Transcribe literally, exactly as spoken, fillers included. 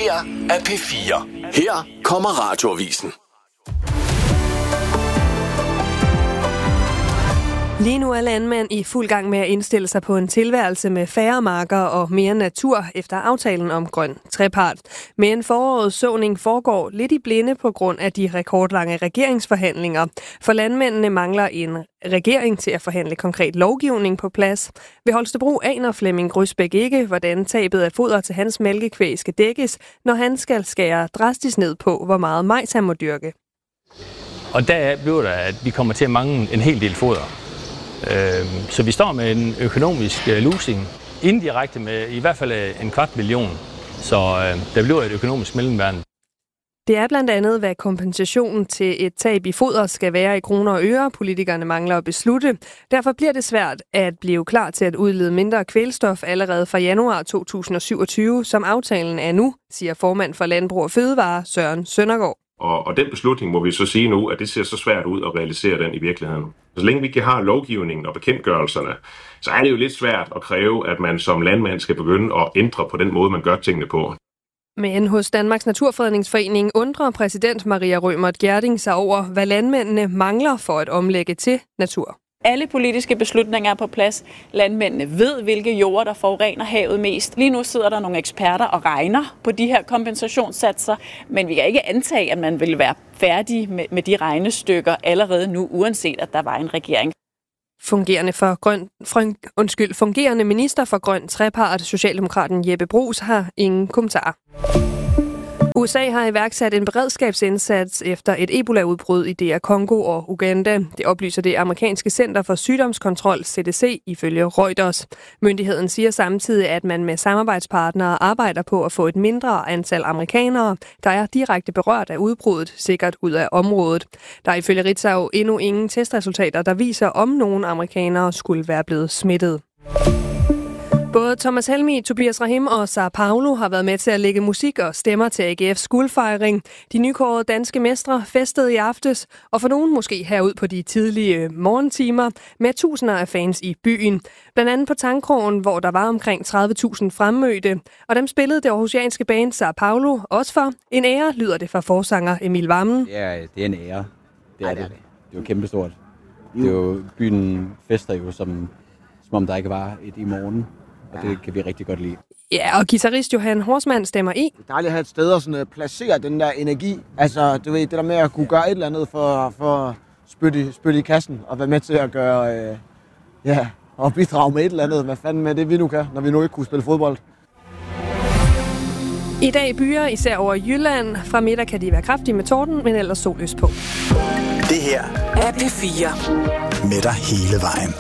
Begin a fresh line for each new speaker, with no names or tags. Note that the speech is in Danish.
her er P fire. Her kommer Radioavisen.
Lige nu er landmænd i fuld gang med at indstille sig på en tilværelse med færre marker og mere natur efter aftalen om grøn trepart. Men forårets såning foregår lidt i blinde på grund af de rekordlange regeringsforhandlinger. For landmændene mangler en regering til at forhandle konkret lovgivning på plads. Ved Holstebro aner Flemming Grøsbæk ikke, hvordan tabet af foder til hans mælkekvæg skal dækkes, når han skal skære drastisk ned på, hvor meget majs han må dyrke.
Og der bliver der, at vi kommer til at mangle en hel del foder. Så vi står med en økonomisk losing, indirekte med i hvert fald en kvart million, så der bliver et økonomisk mellemværende.
Det er blandt andet, hvad kompensationen til et tab i foder skal være i kroner og øre. Politikerne mangler at beslutte. Derfor bliver det svært at blive klar til at udlede mindre kvælstof allerede fra januar to tusind og syvogtyve, som aftalen er nu, siger formand for Landbrug og Fødevare Søren Søndergaard.
Og, og den beslutning må vi så sige nu, at det ser så svært ud at realisere den i virkeligheden. Så længe vi ikke har lovgivningen og bekendtgørelserne, så er det jo lidt svært at kræve, at man som landmand skal begynde at ændre på den måde, man gør tingene på.
Men hos Danmarks Naturfredningsforening undrer præsident Maria Rømert Gjerding sig over, hvad landmændene mangler for at omlægge til natur.
Alle politiske beslutninger er på plads. Landmændene ved, hvilke jorder, der forurener havet mest. Lige nu sidder der nogle eksperter og regner på de her kompensationssatser, men vi kan ikke antage, at man vil være færdig med, med de regnestykker allerede nu, uanset at der var en regering.
Fungerende, for grøn, for, undskyld, fungerende minister for grøn trepart, Socialdemokraten Jeppe Bruus, har ingen kommentar. U S A har iværksat en beredskabsindsats efter et Ebola-udbrud i D R Congo og Uganda. Det oplyser det amerikanske Center for Sygdomskontrol, C D C, ifølge Reuters. Myndigheden siger samtidig, at man med samarbejdspartnere arbejder på at få et mindre antal amerikanere, der er direkte berørt af udbruddet, sikkert ud af området. Der er ifølge Ritzau endnu ingen testresultater, der viser, om nogen amerikanere skulle være blevet smittet. Både Thomas Helmig, Tobias Rahim og Sao Paulo har været med til at lægge musik og stemmer til A G F's guldfejring. De nykårede danske mestre festede i aftes, og for nogen måske herud på de tidlige morgentimer, med tusinder af fans i byen. Blandt andet på Tangkrogen, hvor der var omkring tredive tusind fremmødte, og dem spillede det aarhusianske band Sao Paulo også for. En ære lyder det fra forsanger Emil Wammen.
Ja, det er en ære. Det er Ej, det. Det er, det. Det er jo kæmpestort. Det er jo, byen fester jo, som, som om der ikke var et i morgen. Og det kan vi rigtig godt lide.
Ja, og guitarist Johan Horsmann stemmer i.
Det er dejligt at have et sted at sådan placere den der energi. Altså, du ved, det der med at kunne gøre et eller andet for, for at spytte i, spytte i kassen og være med til at gøre, øh, ja, og bidrage med et eller andet. Hvad fanden med det, vi nu kan, når vi nu ikke kunne spille fodbold.
I dag byer, især over Jylland. Fra middag kan de være kraftige med torden, men ellers solløs på.
Det her er P fire. Med dig hele vejen.